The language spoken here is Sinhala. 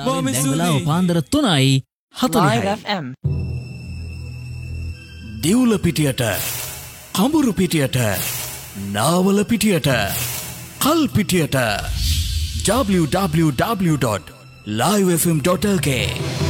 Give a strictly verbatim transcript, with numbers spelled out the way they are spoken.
දැන්ගලාව පාන්දර තුනයි හතලිහයි. දිවුල පිටියට, කඹුරු පිටියට, නාවල පිටියට, කල් පිටියට. double-u double-u double-u dot live f m dot l k